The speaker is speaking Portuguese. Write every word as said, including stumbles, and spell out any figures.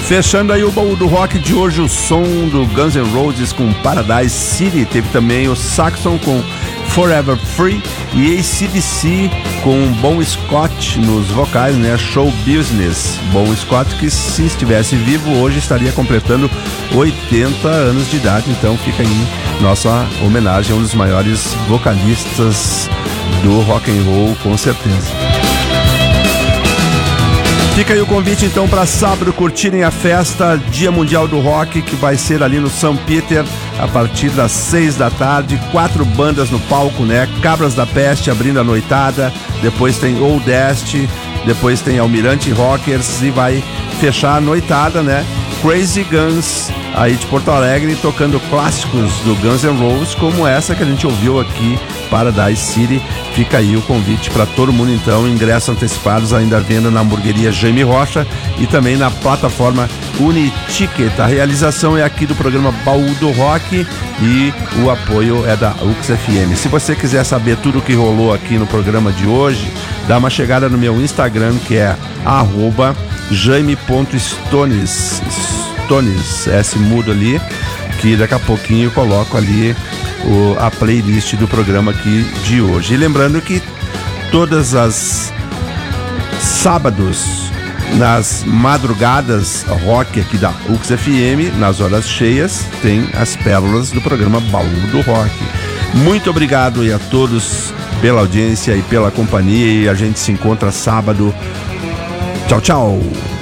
Fechando aí o baú do rock de hoje, o som do Guns N' Roses com Paradise City. Teve também o Saxon com Forever Free e A C D C com Bon Scott nos vocais, né? Show Business. Bon Scott, que se estivesse vivo hoje estaria completando oitenta anos de idade. Então fica aí nossa homenagem a um dos maiores vocalistas do rock and roll, com certeza. Fica aí o convite então para sábado curtirem a festa Dia Mundial do Rock, que vai ser ali no São Peter a partir das seis da tarde. Quatro bandas no palco, né? Cabras da Peste abrindo a noitada, depois tem Old Est, depois tem Almirante Rockers e vai fechar a noitada, né? Crazy Guns aí de Porto Alegre tocando clássicos do Guns N' Roses, como essa que a gente ouviu aqui, Paradise City. Fica aí o convite para todo mundo então, ingressos antecipados ainda à venda na hamburgueria Jaime Rocha e também na plataforma Uniticket. A realização é aqui do programa Baú do Rock e o apoio é da U X F M. Se você quiser saber tudo o que rolou aqui no programa de hoje, dá uma chegada no meu Instagram, que é arroba jaime ponto stones, Stones, S mudo ali, que daqui a pouquinho eu coloco ali o, a playlist do programa aqui de hoje. E lembrando que todas as sábados, nas madrugadas rock aqui da U X F M, nas horas cheias, tem as pérolas do programa Baú do Rock. Muito obrigado aí a todos pela audiência e pela companhia, e a gente se encontra sábado. Tchau, tchau!